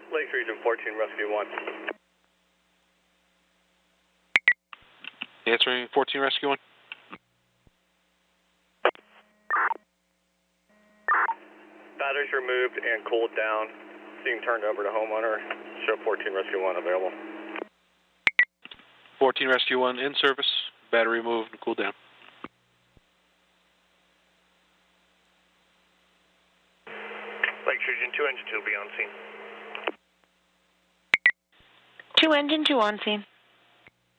Lakes Region 14, Rescue 1. Answering 14 Rescue 1. Batteries removed and cooled down. Being turned over to homeowner. Show 14 Rescue 1 available. 14 Rescue 1 in service. Battery removed and cooled down. Lakes Region 2, Engine 2 will be on scene. 2 Engine 2 on scene.